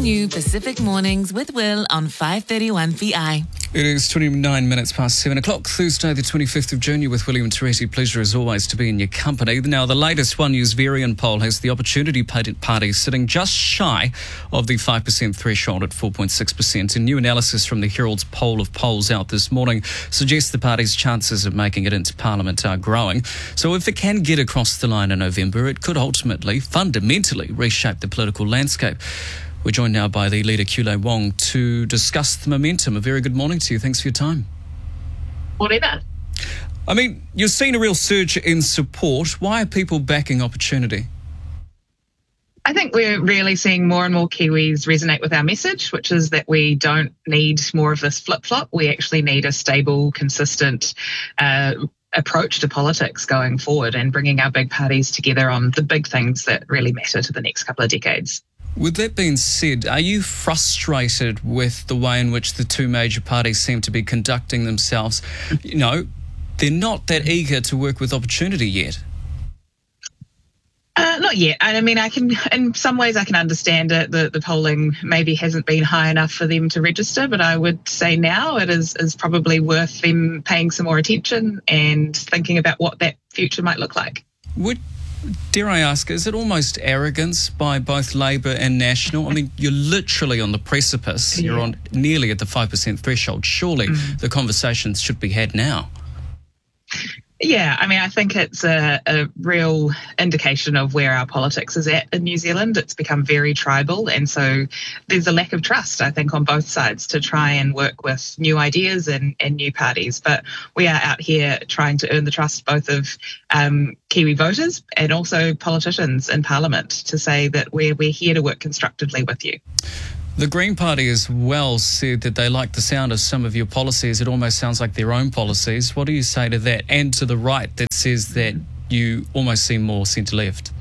new Pacific Mornings with Will on 531 VI. It is 29 minutes past 7 o'clock, Thursday the 25th of June. You're with William Teresi. Pleasure as always to be in your company. Now, the latest One News Varian poll has the Opportunity Party sitting just shy of the 5% threshold at 4.6%. A new analysis from the Herald's poll of polls out this morning suggests the party's chances of making it into Parliament are growing. So if it can get across the line in November, it could ultimately, fundamentally, reshape the political landscape. We're joined now by the leader, Kule Wong, to discuss the momentum. A very good morning to you. Thanks for your time. Whatever. I mean, you're seeing a real surge in support. Why are people backing Opportunity? I think we're really seeing more and more Kiwis resonate with our message, which is that we don't need more of this flip-flop. We actually need a stable, consistent approach to politics going forward and bringing our big parties together on the big things that really matter to the next couple of decades. With that being said, are you frustrated with the way in which the two major parties seem to be conducting themselves? You know, they're not that eager to work with Opportunity yet. Not yet. I mean, in some ways I can understand it. The polling maybe hasn't been high enough for them to register, but I would say now it is probably worth them paying some more attention and thinking about what that future might look like. Dare I ask, is it almost arrogance by both Labour and National? I mean, you're literally on the precipice. Yeah. You're on nearly at the 5% threshold. Surely the conversations should be had now. Yeah, I mean, I think it's a real indication of where our politics is at in New Zealand. It's become very tribal, and so there's a lack of trust, I think, on both sides to try and work with new ideas and new parties. But we are out here trying to earn the trust both of Kiwi voters and also politicians in Parliament to say that we're here to work constructively with you. The Green Party as well said that they like the sound of some of your policies. It almost sounds like their own policies. What do you say to that? And to the right that says that you almost seem more centre-left?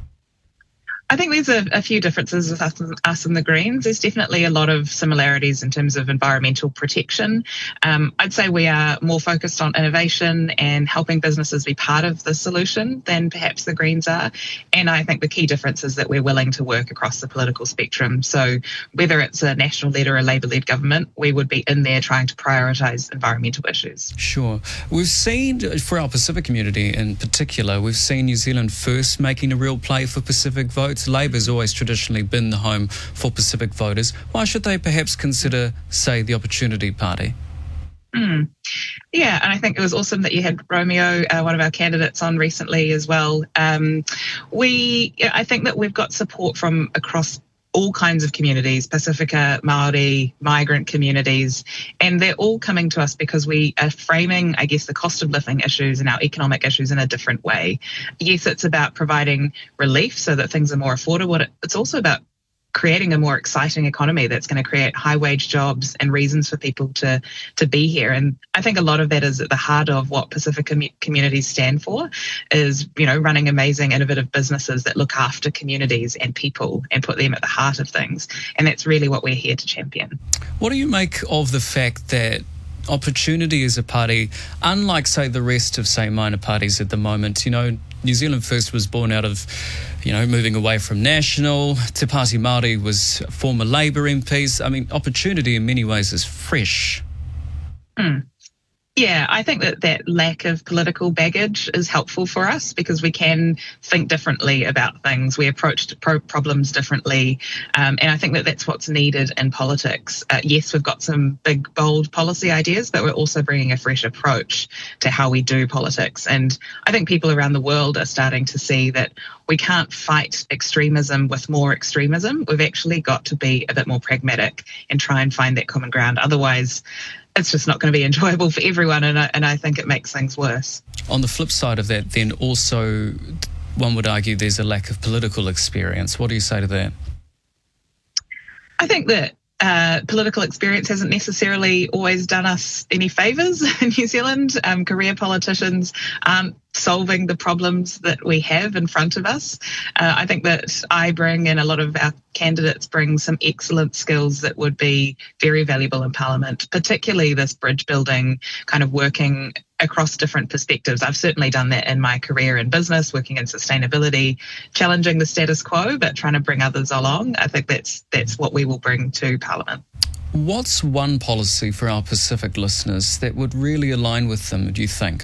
I think there's a few differences with us and the Greens. There's definitely a lot of similarities in terms of environmental protection. I'd say we are more focused on innovation and helping businesses be part of the solution than perhaps the Greens are. And I think the key difference is that we're willing to work across the political spectrum. So whether it's a national-led or a Labour-led government, we would be in there trying to prioritise environmental issues. Sure. We've seen, for our Pacific community in particular, we've seen New Zealand First making a real play for Pacific votes. Labour's always traditionally been the home for Pacific voters. Why should they perhaps consider, say, the Opportunity Party? Yeah, and I think it was awesome that you had Romeo, one of our candidates, on recently as well. I think that we've got support from across all kinds of communities, Pacifica, Māori, migrant communities, and they're all coming to us because we are framing, I guess, the cost of living issues and our economic issues in a different way. Yes, it's about providing relief so that things are more affordable. It's also about creating a more exciting economy that's going to create high-wage jobs and reasons for people to be here. And I think a lot of that is at the heart of what Pacific communities stand for, is, you know, running amazing, innovative businesses that look after communities and people and put them at the heart of things. And that's really what we're here to champion. What do you make of the fact that Opportunity is a party, unlike, say, the rest of, say, minor parties at the moment? You know, New Zealand First was born out of, you know, moving away from National. Te Pāti Māori was former Labour MPs. I mean, Opportunity in many ways is fresh. Yeah, I think that lack of political baggage is helpful for us because we can think differently about things. We approach problems differently. And I think that that's what's needed in politics. Yes, we've got some big, bold policy ideas, but we're also bringing a fresh approach to how we do politics. And I think people around the world are starting to see that we can't fight extremism with more extremism. We've actually got to be a bit more pragmatic and try and find that common ground. Otherwise, it's just not going to be enjoyable for everyone, and I think it makes things worse. On the flip side of that, then also one would argue there's a lack of political experience. What do you say to that? I think that political experience hasn't necessarily always done us any favours in New Zealand. Career politicians aren't solving the problems that we have in front of us. I think that I bring, and a lot of our candidates bring, some excellent skills that would be very valuable in Parliament, particularly this bridge building, kind of working across different perspectives. I've certainly done that in my career in business, working in sustainability, challenging the status quo, but trying to bring others along. I think that's what we will bring to Parliament. What's one policy for our Pacific listeners that would really align with them, do you think?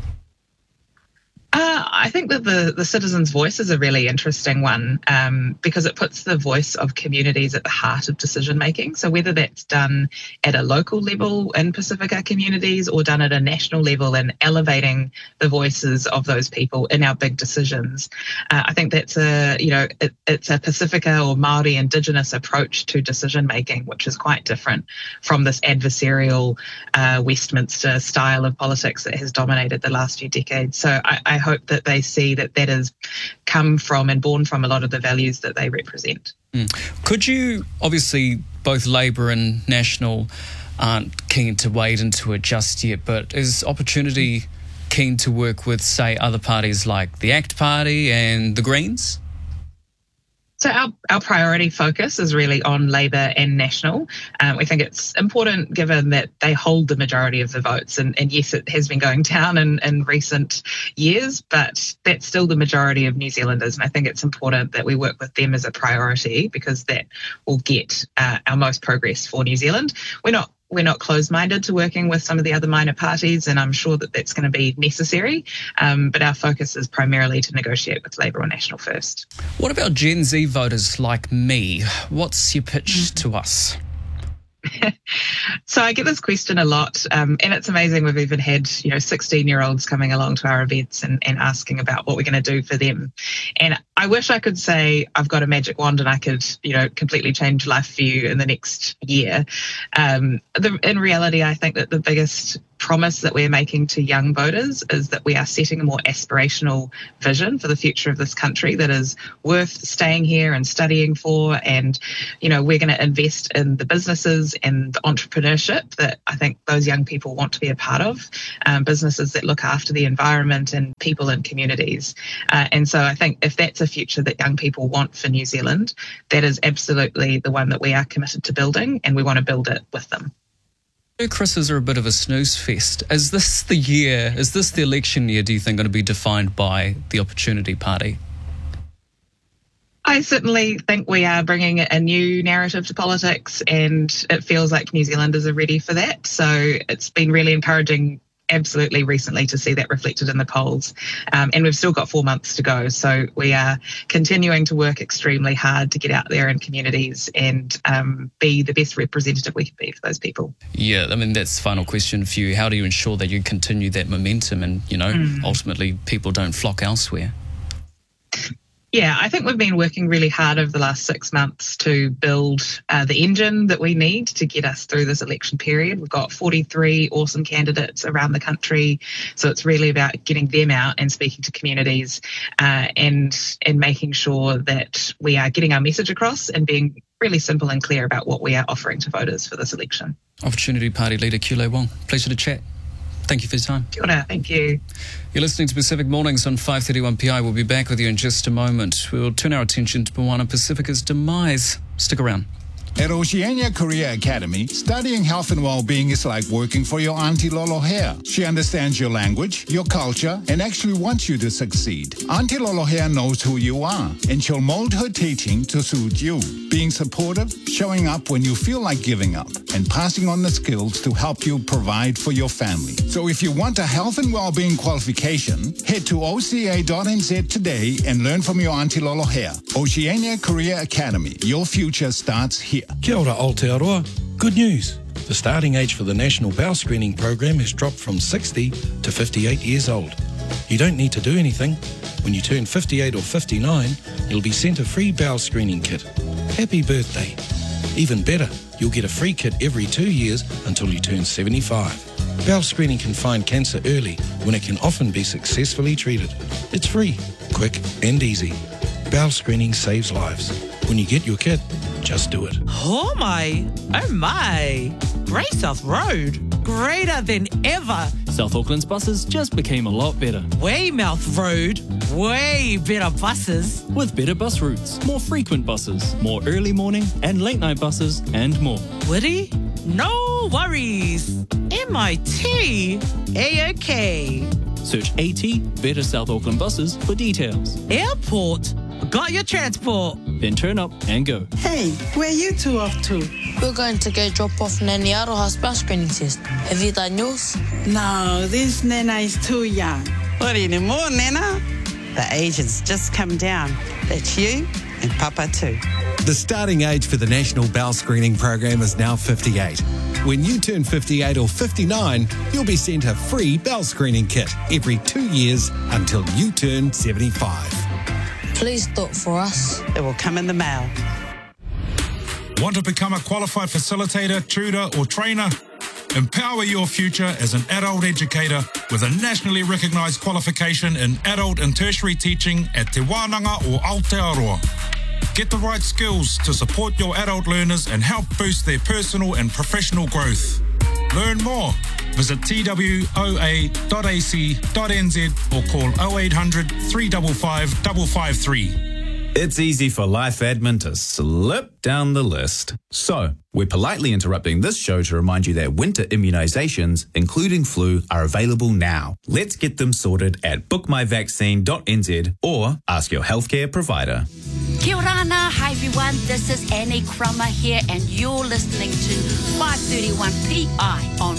I think that the citizens' voice is a really interesting one because it puts the voice of communities at the heart of decision making. So whether that's done at a local level in Pacifica communities or done at a national level and elevating the voices of those people in our big decisions, I think that's it's a Pacifica or Māori Indigenous approach to decision making, which is quite different from this adversarial Westminster style of politics that has dominated the last few decades. So I hope that they see that has come from and born from a lot of the values that they represent. Could you, obviously, both Labour and National aren't keen to wade into it just yet, but is Opportunity keen to work with, say, other parties like the ACT Party and the Greens? So our priority focus is really on Labour and National. We think it's important given that they hold the majority of the votes. And yes, it has been going down in recent years, but that's still the majority of New Zealanders. And I think it's important that we work with them as a priority because that will get our most progress for New Zealand. We're not closed-minded to working with some of the other minor parties, and I'm sure that that's going to be necessary. But our focus is primarily to negotiate with Labour or National first. What about Gen Z voters like me? What's your pitch to us? So I get this question a lot, and it's amazing. We've even had 16-year-olds coming along to our events and asking about what we're going to do for them. And I wish I could say I've got a magic wand and I could completely change life for you in the next year. In reality, I think that the biggest promise that we're making to young voters is that we are setting a more aspirational vision for the future of this country that is worth staying here and studying for. And, we're going to invest in the businesses and the entrepreneurship that I think those young people want to be a part of, businesses that look after the environment and people and communities. And so I think if that's a future that young people want for New Zealand, that is absolutely the one that we are committed to building, and we want to build it with them. Chris's are a bit of a snooze fest. Is this the election year, do you think, going to be defined by the Opportunity Party? I certainly think we are bringing a new narrative to politics, and it feels like New Zealanders are ready for that. So it's been really encouraging, absolutely, recently to see that reflected in the polls. And we've still got 4 months to go. So we are continuing to work extremely hard to get out there in communities and be the best representative we can be for those people. Yeah, I mean, that's the final question for you. How do you ensure that you continue that momentum and, ultimately people don't flock elsewhere? Yeah, I think we've been working really hard over the last 6 months to build the engine that we need to get us through this election period. We've got 43 awesome candidates around the country. So it's really about getting them out and speaking to communities and making sure that we are getting our message across and being really simple and clear about what we are offering to voters for this election. Opportunity Party leader Kiule Wong, pleasure to chat. Thank you for your time. Kia ora, thank you. You're listening to Pacific Mornings on 531 PI. We'll be back with you in just a moment. We'll turn our attention to Moana Pacifica's demise. Stick around. At Oceania Career Academy, studying health and well-being is like working for your Auntie Lolohea. She understands your language, your culture, and actually wants you to succeed. Auntie Lolohea knows who you are, and she'll mold her teaching to suit you. Being supportive, showing up when you feel like giving up, and passing on the skills to help you provide for your family. So if you want a health and well-being qualification, head to oca.nz today and learn from your Auntie Lolohea. Oceania Career Academy. Your future starts here. Kia ora Aotearoa. Good news. The starting age for the National Bowel Screening Program has dropped from 60 to 58 years old. You don't need to do anything. When you turn 58 or 59, you'll be sent a free bowel screening kit. Happy birthday. Even better, you'll get a free kit every 2 years until you turn 75. Bowel screening can find cancer early when it can often be successfully treated. It's free, quick and easy. Bowel screening saves lives. When you get your kit, just do it. Oh my. Grey South Road, greater than ever. South Auckland's buses just became a lot better. Weymouth Road, way better buses. With better bus routes, more frequent buses, more early morning and late night buses, and more. Woody, no worries. MIT? A-OK. Search AT Better South Auckland Buses for details. Airport? Got your transport. Then turn up and go. Hey, where you two off to? We're going to go drop off Nanny Aroha's bus screening test. Have you done yours? No, this Nana is too young. What anymore, Nana? The age has just come down. That's you and Papa too. The starting age for the National Bowel Screening Program is now 58. When you turn 58 or 59, you'll be sent a free bowel screening kit every 2 years until you turn 75. Please do it for us. It will come in the mail. Want to become a qualified facilitator, tutor or trainer? Empower your future as an adult educator with a nationally recognised qualification in adult and tertiary teaching at Te Wānanga or Aotearoa. Get the right skills to support your adult learners and help boost their personal and professional growth. Learn more. Visit twoa.ac.nz or call 0800 355 553. It's easy for life admin to slip down the list. So, we're politely interrupting this show to remind you that winter immunisations, including flu, are available now. Let's get them sorted at bookmyvaccine.nz or ask your healthcare provider. Kia orana, hi everyone, this is Annie Cromer here and you're listening to 531 PI on